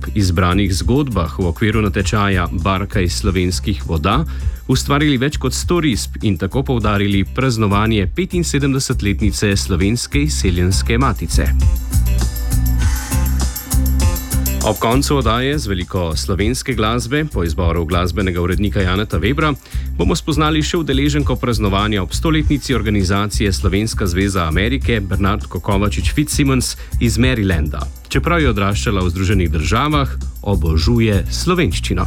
izbranih zgodbah v okviru natečaja Barka iz slovenskih voda ustvarili več kot 100 risb in tako poudarili praznovanje 75-letnice slovenske izseljenske matice. Ob koncu oddaje z veliko slovenske glasbe, po izboru glasbenega urednika Janeta Webra, bomo spoznali še udeleženko praznovanja ob 100-letnici organizacije Slovenska zveza Amerike Bernardko Kovačič-Fitzsimmons iz Marylanda. Čeprav je odraščala v Združenih državah, obožuje slovenščino.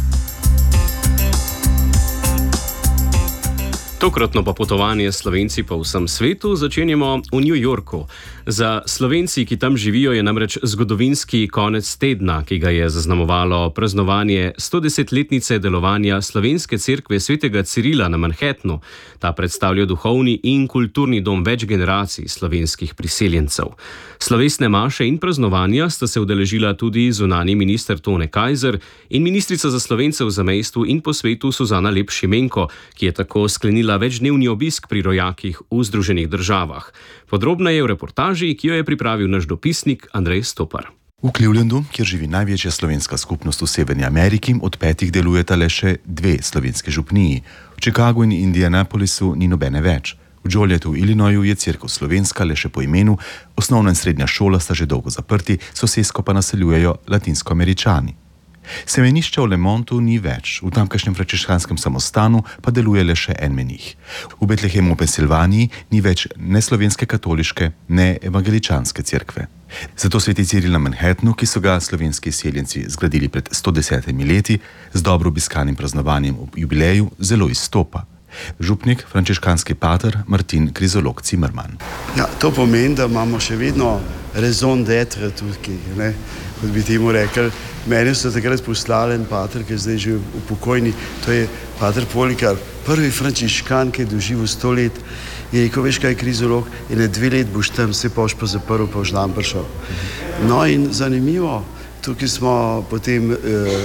Tokratno pa potovanje s Slovenci po vsem svetu začenjamo v New Yorku. Za Slovenci, ki tam živijo, je namreč zgodovinski konec tedna, ki ga je zaznamovalo praznovanje 110-letnice delovanja Slovenske cerkve svetega Cirila na Manhattnu. Ta predstavlja duhovni in kulturni dom več generacij slovenskih priseljencev. Slovesne maše in praznovanja sta se udeležila tudi zunanji minister Tone Kajzer in ministrica za Slovence v zamejstvu in po svetu Suzana Lep Šimenko, ki je tako sklenila večdnevni obisk pri rojakih v Združenih državah. Podrobneje v reportaži, ki jo je pripravil naš dopisnik Andrej Stopar. V Clevelandu, kjer živi največja slovenska skupnost v Severni Ameriki, od 5 delujeta le še 2 slovenske župniji. V Chicagu in Indianapolisu ni nobene več. V Jolietu v Illinoisu je cerkev slovenska le še po imenu, osnovna in srednja šola sta že dolgo zaprti, sosesko pa naseljujejo latinskoameričani. Semenišča v Lemontu ni več, v tamkajšnjem frančiškanskem samostanu pa deluje le še en menih. V Betlehemu v Pensilvaniji ni več ne slovenske katoliške, ne evangeličanske cerkve. Zato sveti Ciril na Manhattnu, ki so ga slovenski izseljenci zgradili pred 110 leti, z dobro obiskanim praznovanjem ob jubileju zelo izstopa. Župnik, frančiškanski pater Martin Krizolog Cimerman. Ja, to pomeni, da imamo še vedno raison d'être tukaj, ne? Kot bi temu rekel. Meni so takrat poslali en pater, ki je zdaj že upokojni, to je pater Polikar, prvi frančiškan, ki je doživel 100 let. Je rekel, veš kaj, Krizolog, in 2 let boš tam, se boš pa zaprl, pa boš dan prišel. No in zanimivo, tukaj smo potem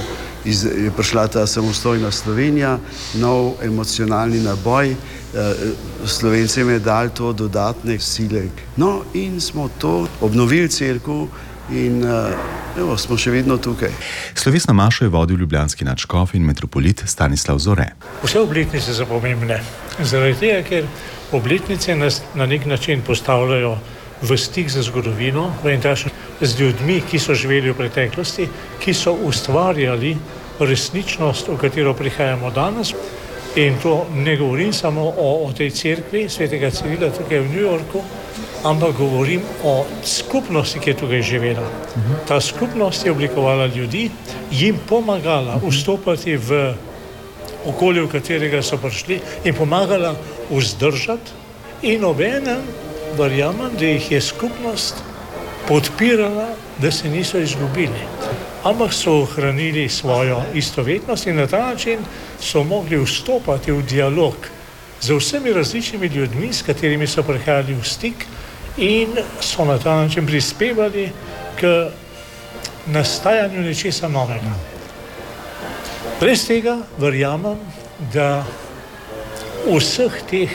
je prišla ta samostojna Slovenija, nov emocionalni naboj, Slovencem je dal to dodatne sile. No in smo to obnovili cerkev in evo, smo še vedno tukaj. Slovesno mašo je vodil ljubljanski nadškof in metropolit Stanislav Zore. Vse obletnice so pomembne, zaradi tega, ker obletnice nas na nek način postavljajo v stik z zgodovino, z ljudmi, ki so živeli v preteklosti, ki so ustvarjali resničnost, v katero prihajamo danes. In to ne govorim samo o tej cerkvi svetega Cirila tukaj v New Yorku, ampak govorim o skupnosti, ki je tukaj živela. Ta skupnost je oblikovala ljudi, jim pomagala vstopati v okolje, v katerega so prišli, in pomagala vzdržati, in obenem verjamem, da jih je skupnost podpirala, da se niso izgubili, ampak so ohranili svojo istovetnost in na ta način so mogli vstopati v dialog z vsemi različnimi ljudmi, s katerimi so prihajali v stik, in so na ta način prispevali k nastajanju nečesa novega. Brez tega verjamem, da vseh teh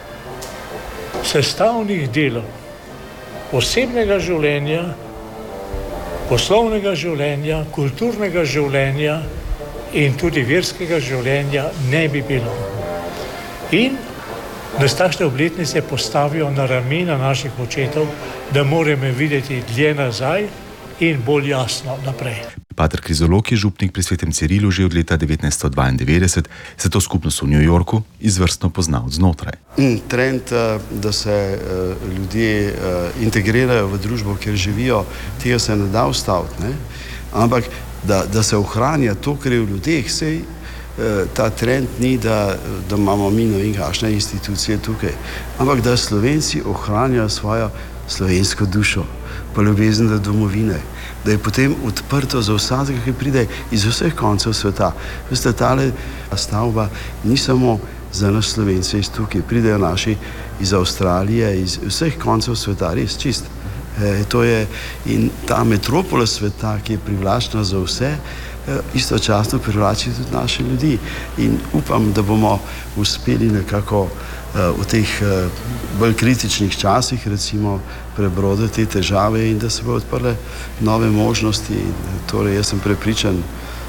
sestavnih delov osebnega življenja, poslovnega življenja, kulturnega življenja in tudi verskega življenja ne bi bilo. In nas takšne obletnice postavijo na ramena naših očetov, da moramo videti dlje nazaj in bolj jasno naprej. Pater Krizolog je župnik pri svetem Cirilu že od leta 1992, zato skupnost v New Yorku izvrstno pozna od znotraj. Trend, da se ljudje integrirajo v družbo, kjer živijo, tega se ne da ustaviti, ne? Ampak da se ohranja to, kar je v ljudeh, sej ta trend ni, da imamo mi ne vem kakšne institucije tukaj, ampak da Slovenci ohranjajo svojo slovensko dušo, pa ljubezen do domovine, da je potem odprto za vsakega, ki pride iz vseh koncev sveta. Veste, tale stavba ni samo za nas Slovence iz tukaj, pridejo naši iz Avstralije, iz vseh koncev sveta, res čist. To je in ta metropola sveta, ki je privlačna za vse, istočasno privlači tudi naše ljudi. In upam, da bomo uspeli nekako v teh bolj kritičnih časih recimo prebroditi te težave in da se bodo odprle nove možnosti. Torej, jaz sem prepričan,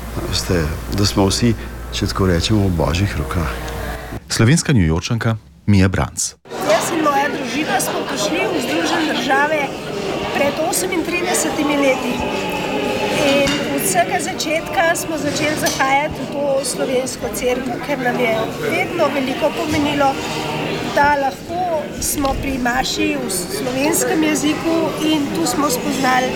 da smo vsi, če tako rečemo, v božjih rokah. Slovenska Newyorčanka Mija Branc. Jaz in moja družina smo prišli v Združene države pred 38 leti. In od vsega začetka smo začeli zahajati v to slovensko cerkev, ker nam je vedno veliko pomenilo, da lahko smo pri maši v slovenskem jeziku in tu smo spoznali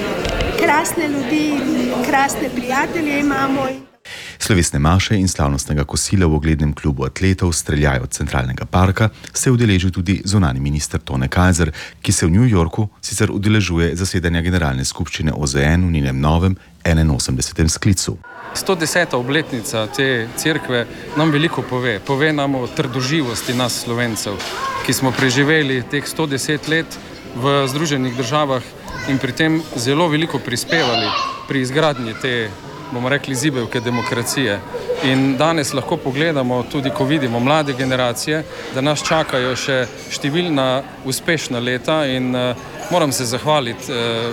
krasne ljudi, krasne prijatelje imamo. Slovesne maše in slavnostnega kosila v uglednem klubu atletov Streljaj od Centralnega parka se je udeležil tudi zunanji minister Tone Kajzer, ki se v New Yorku sicer udeležuje zasedanja Generalne skupščine OZN v njenem novem 81. sklicu. 110. obletnica te cerkve nam veliko pove. Pove nam o trdoživosti nas Slovencev, ki smo preživeli teh 110 let v Združenih državah in pri tem zelo veliko prispevali pri izgradnji te, bomo rekli, zibelke demokracije. In danes lahko pogledamo, tudi ko vidimo mlade generacije, da nas čakajo še številna uspešna leta in moram se zahvaliti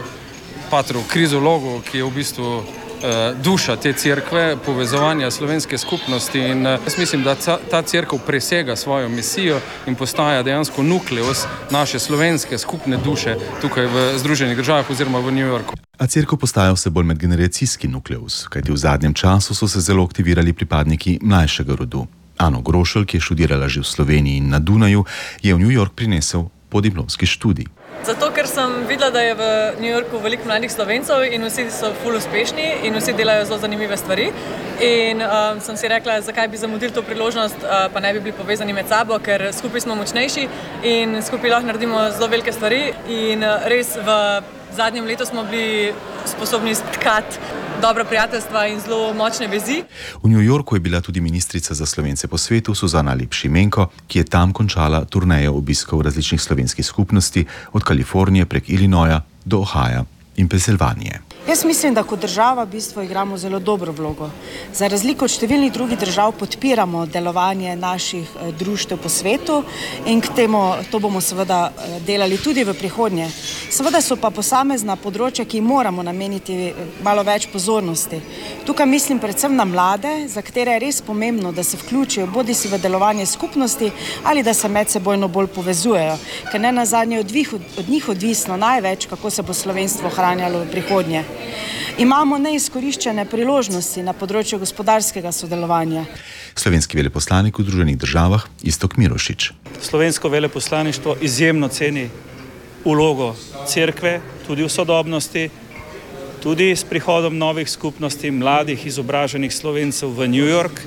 patru Krizologu, ki je v bistvu duša te cerkve, povezovanja slovenske skupnosti in jaz mislim, da ta cerkev presega svojo misijo in postaja dejansko nukleus naše slovenske skupne duše tukaj v Združenih državah oziroma v New Yorku. A cerkev postaja vse bolj medgeneracijski nukleus, kajti v zadnjem času so se zelo aktivirali pripadniki mlajšega rodu. Ano Grošelj, ki je študirala že v Sloveniji in na Dunaju, je v New York prinesel podiplomski študij. Zato, ker sem videla, da je v New Yorku veliko mladih Slovencev in vsi so ful uspešni in vsi delajo zelo zanimive stvari. In sem si rekla, zakaj bi zamudili to priložnost, pa ne bi bili povezani med sabo, ker skupaj smo močnejši in skupaj lahko naredimo zelo velike stvari. In res v zadnjem letu smo bili sposobni stkati dobra prijateljstva in zelo močne vezi. V New Yorku je bila tudi ministrica za Slovence po svetu Suzana Lep Šimenko, ki je tam končala turnejo obiskov različnih slovenskih skupnosti od Kalifornije prek Illinoisa do Ohaja in Pensilvanije. Jaz mislim, da kot država v bistvu igramo zelo dobro vlogo. Za razliko od številnih drugih držav podpiramo delovanje naših društev po svetu in k temu to bomo seveda delali tudi v prihodnje. Seveda so pa posamezna področja, ki moramo nameniti malo več pozornosti. Tukaj mislim predvsem na mlade, za katere je res pomembno, da se vključijo bodisi v delovanje skupnosti ali da se medsebojno bolj povezujejo, ker ne nazadnje od njih odvisno največ, kako se bo slovenstvo ohranjalo v prihodnje. Imamo neizkoriščene priložnosti na področju gospodarskega sodelovanja. Slovenski veleposlanik v Združenih državah Iztok Mirošič. Slovensko veleposlaništvo izjemno ceni vlogo cerkve, tudi v sodobnosti, tudi s prihodom novih skupnosti mladih izobraženih Slovencev v New York,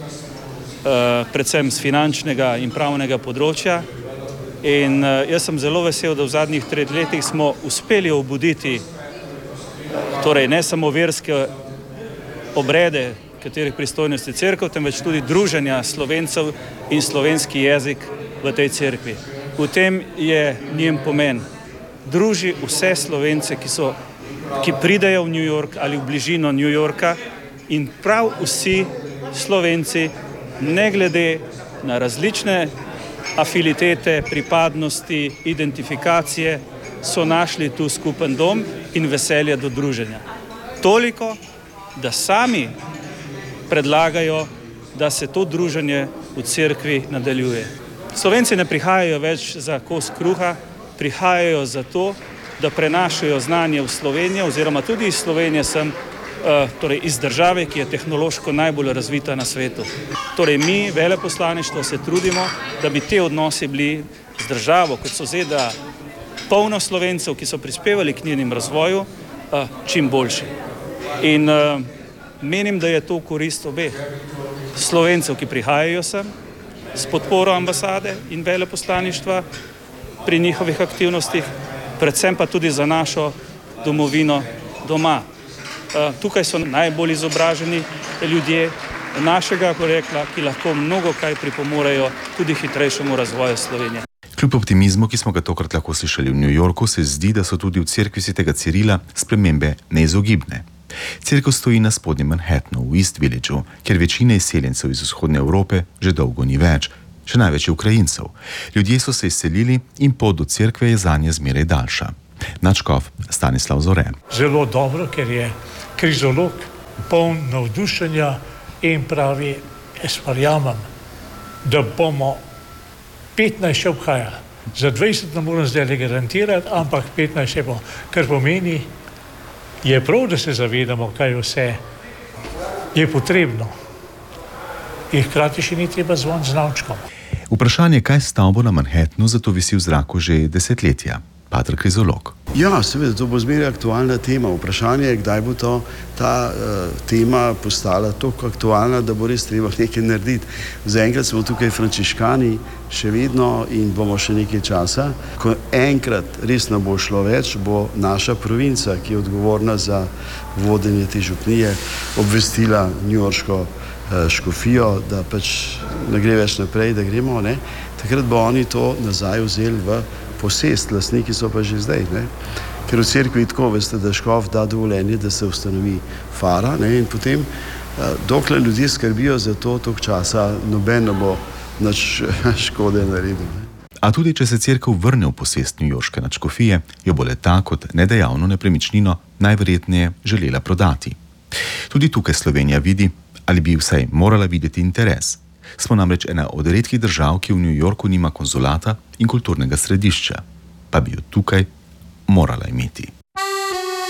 predvsem z finančnega in pravnega področja. In jaz sem zelo vesel, da v zadnjih 3 letih smo uspeli obuditi torej ne samo verske obrede, katerih pristojnosti cerkev, temveč tudi druženja Slovencev in slovenski jezik v tej cerkvi. V tem je njen pomen. Druži vse Slovence, ki pridejo v New York ali v bližino New Yorka in prav vsi Slovenci, ne glede na različne afinitete, pripadnosti, identifikacije, so našli tu skupen dom in veselje do druženja. Toliko, da sami predlagajo, da se to druženje v cerkvi nadaljuje. Slovenci ne prihajajo več za kos kruha, prihajajo zato, da prenašajo znanje v Slovenijo oziroma tudi iz Slovenije sem, torej iz države, ki je tehnološko najbolj razvita na svetu. Torej mi, veleposlaništvo, se trudimo, da bi te odnosi bili z državo, kot so ZDA, polno Slovencev, ki so prispevali k njenim razvoju, čim boljši. In menim, da je to v korist obeh. Slovencev, ki prihajajo sem, s podporo ambasade in veleposlaništva pri njihovih aktivnostih, predvsem pa tudi za našo domovino doma. Tukaj so najbolj izobraženi ljudje našega porekla, ki lahko mnogo kaj pripomorejo tudi hitrejšemu razvoju Slovenije. Kljub optimizmu, ki smo ga tokrat lahko slišali v New Yorku, se zdi, da so tudi v cerkvi svetega Cirila spremembe neizogibne. Cerkev stoji na spodnjem Manhattnu v East Villageu, kjer večine izseljencev iz vzhodne Evrope že dolgo ni več, še največ je Ukrajincev. Ljudje so se izselili in pot do cerkve je zanje zmeraj daljša. Nadškof Stanislav Zore. Zelo dobro, ker je krizolog poln navdušenja in pravi, jaz verjamem, da bomo 15 še obhajali. Za 20 ne moram zdaj garantirati, ampak 15 še bo. Kar pomeni, je prav, da se zavedamo, kaj vse je potrebno. In hkrati še ni treba zvon z zvončkom. Vprašanje, kaj stavbo na Manhattnu, zato visi v zraku že desetletja. Pater krizolog. Ja, seveda, to bo zmeraj aktualna tema. Vprašanje je, kdaj bo ta tema postala toliko aktualna, da bo res treba nekaj narediti. Zaenkrat smo tukaj frančiškani še vedno in bomo še nekaj časa. Ko enkrat res ne bo šlo več, bo naša provinca, ki je odgovorna za vodenje te župnije, obvestila newyorško škofijo, da pač ne gre več naprej, da gremo. Ne? Takrat bo oni to nazaj vzeli v posest, lastniki so pa že zdaj. Ne? Ker v cerkvi tako, veste, da škof da dovoljenje, da se ustanovi fara, ne? In potem, dokler ljudje skrbijo za to, toliko časa noben ne bo nič škode naredil. Ne? A tudi, če se cerkev vrne v posest newyorške nadškofije, jo bo le ta kot nedejavno nepremičnino najverjetneje želela prodati. Tudi tukaj Slovenija vidi, ali bi vsaj morala videti interes. Smo namreč ena od redkih držav, ki v New Yorku nima konzulata in kulturnega središča, pa bi jo tukaj morala imeti.